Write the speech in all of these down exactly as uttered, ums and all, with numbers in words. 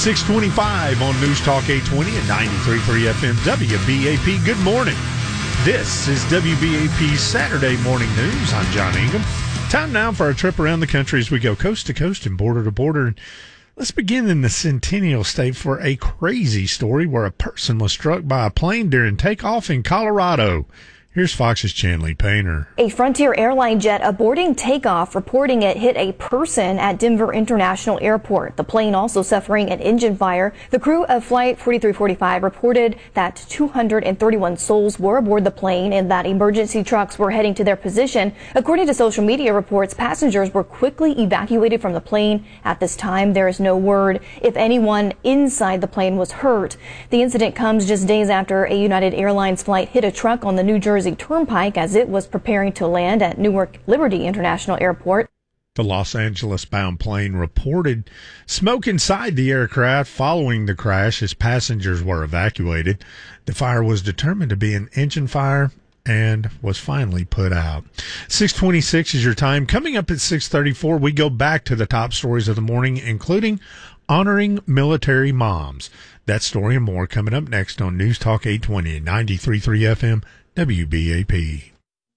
six twenty-five on News Talk eight twenty and ninety-three point three F M W B A P. Good morning. This is W B A P Saturday Morning News. I'm John Ingham. Time now for a trip around the country as we go coast to coast and border to border. Let's begin in the Centennial State for a crazy story where a person was struck by a plane during takeoff in Colorado. Here's Fox's Chanley Painter. A Frontier airline jet aborting takeoff, reporting it hit a person at Denver International Airport. The plane also suffering an engine fire. The crew of Flight forty-three forty-five reported that two hundred thirty-one souls were aboard the plane and that emergency trucks were heading to their position. According to social media reports, passengers were quickly evacuated from the plane. At this time, there is no word if anyone inside the plane was hurt. The incident comes just days after a United Airlines flight hit a truck on the New Jersey Turnpike as it was preparing to land at Newark Liberty International Airport. The Los Angeles-bound plane reported smoke inside the aircraft following the crash as passengers were evacuated. The fire was determined to be an engine fire and was finally put out. six twenty-six is your time. Coming up at six thirty-four, we go back to the top stories of the morning, including honoring military moms. That story and more coming up next on News Talk eight twenty and ninety-three point three F M. W B A P.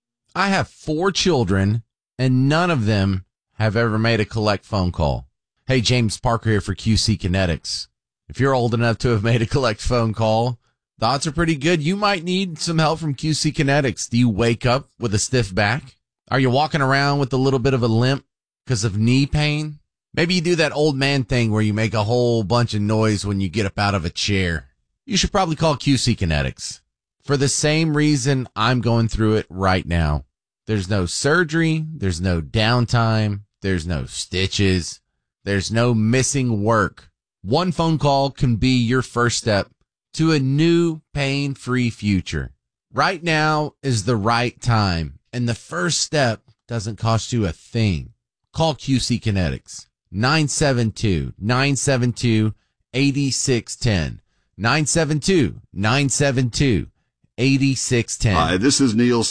I have four children, and none of them have ever made a collect phone call. Hey, James Parker here for Q C Kinetics. If you're old enough to have made a collect phone call, the odds are pretty good you might need some help from Q C Kinetics. Do you wake up with a stiff back? Are you walking around with a little bit of a limp because of knee pain? Maybe you do that old man thing where you make a whole bunch of noise when you get up out of a chair. You should probably call Q C Kinetics. For the same reason I'm going through it right now. There's no surgery. There's no downtime. There's no stitches. There's no missing work. One phone call can be your first step to a new pain-free future. Right now is the right time, and the first step doesn't cost you a thing. Call Q C Kinetics. nine seven two, nine seven two, eight six one zero. nine seven two, nine seven two, eight six one zero. Hi, this is Neil